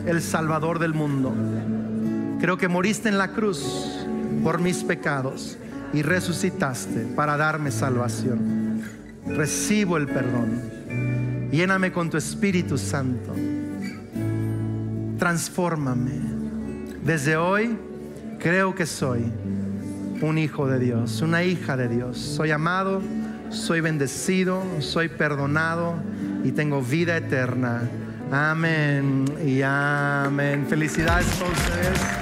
el Salvador del mundo. Creo que moriste en la cruz por mis pecados y resucitaste para darme salvación. Recibo el perdón. Lléname con tu Espíritu Santo. Transfórmame. Desde hoy creo que soy un hijo de Dios, una hija de Dios. Soy amado, soy bendecido, soy perdonado y tengo vida eterna. Amén y amén. Felicidades a todos ustedes.